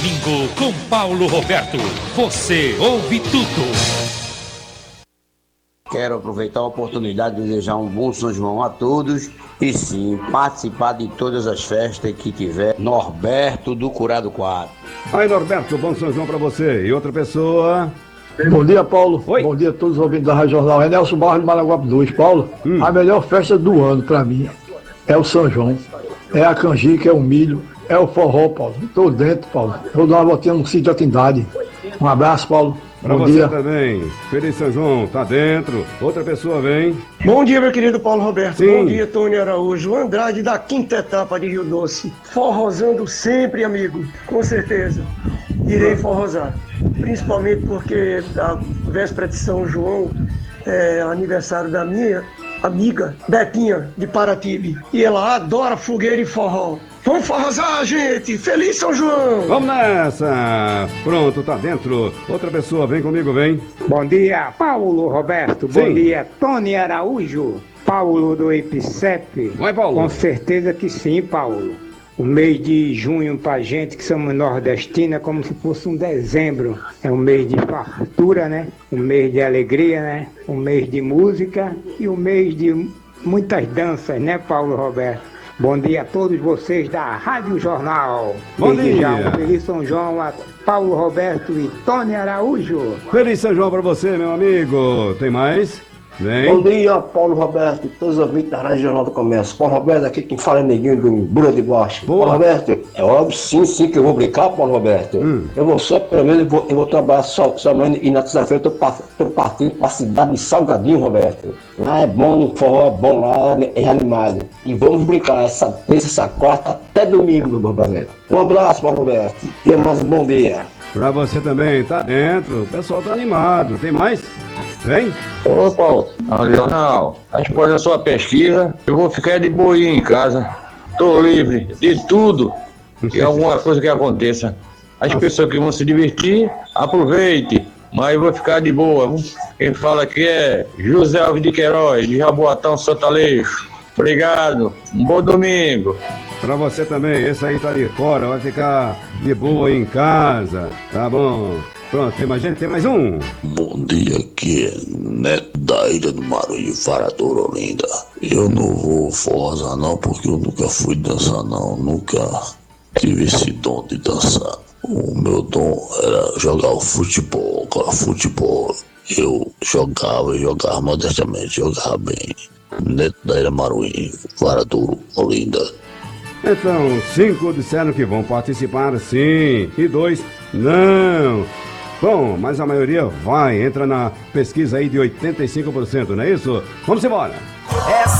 domingo com Paulo Roberto. Você ouve tudo. Quero aproveitar a oportunidade de desejar um bom São João a todos e sim, participar de todas as festas que tiver. Norberto do Curado 4. Aí, Norberto, bom São João pra você. E outra pessoa? Bom dia, Paulo. Oi. Bom dia a todos os ouvintes da Rádio Jornal. É Nelson Barros de Malaguape 2. Paulo, a melhor festa do ano pra mim é o São João. É a canjica, é o milho, é o forró, Paulo. Tô dentro, Paulo. Eu vou dar uma voltinha no sítio da Trindade. Um abraço, Paulo. Pra Bom você dia. também. Feliz São João, tá dentro. Outra pessoa vem. Bom dia, meu querido Paulo Roberto. Sim. Bom dia, Tony Araújo. Andrade da quinta etapa de Rio Doce. Forrosando sempre, amigo. Com certeza. Irei forrosar. Principalmente porque a véspera de São João é aniversário da minha amiga Betinha de Paratibe. E ela adora fogueira e forró. Vamos forrosar, gente! Feliz São João! Vamos nessa! Pronto, tá dentro. Outra pessoa, vem comigo, vem. Bom dia, Paulo Roberto. Sim. Bom dia, Tony Araújo. Paulo do IPCEP. Vai, Paulo. Com certeza que sim, Paulo. O mês de junho pra gente que somos nordestinos é como se fosse um dezembro. É um mês de fartura, né? Um mês de alegria, né? Um mês de música e um mês de muitas danças, né, Paulo Roberto? Bom dia a todos vocês da Rádio Jornal. Bom Desejar dia. um feliz São João a Paulo Roberto e Tony Araújo. Feliz São João pra você, meu amigo. Tem mais? Vem. Bom dia, Paulo Roberto e todos os ouvintes da Rádio Jornal do Comércio. Paulo Roberto, aqui quem fala é neguinho do Bula de Baixo. Boa. Paulo Roberto, é óbvio sim que eu vou brincar, Paulo Roberto. Eu vou só, pelo menos, eu vou trabalhar só amanhã e na terça-feira eu tô partindo pra cidade de Salgadinho, Roberto. Lá é bom, o forró é bom lá, é animado. E vamos brincar essa terça, essa quarta, até domingo, meu Roberto. Um abraço, Paulo Roberto. E mais um bom dia. Pra você também, tá dentro. O pessoal tá animado. Tem mais? Vem. Ô Paulo, jornal, após a sua pesquisa, eu vou ficar de boinha em casa. Tô livre de tudo e alguma coisa que aconteça. As pessoas que vão se divertir, aproveite, mas eu vou ficar de boa. Quem fala aqui é José Alves de Queiroz, de Jaboatão, Santa Aleixo. Obrigado, um bom domingo. Pra você também, esse aí tá de fora, vai ficar de boa em casa. Tá bom. Pronto, tem mais gente? Tem mais um. Bom dia, aqui é Neto da Ilha do Maruí, Varador, Olinda. Eu não vou forrosar não, porque eu nunca fui dançar não, nunca tive esse dom de dançar. O meu dom era jogar o futebol, agora futebol eu jogava modestamente, jogava bem. Neto da Ilha Maruí, Varador, Olinda. Então, 5 disseram que vão participar sim, e 2 não. Bom, mas a maioria vai, entra na pesquisa aí de 85%, não é isso? Vamos embora!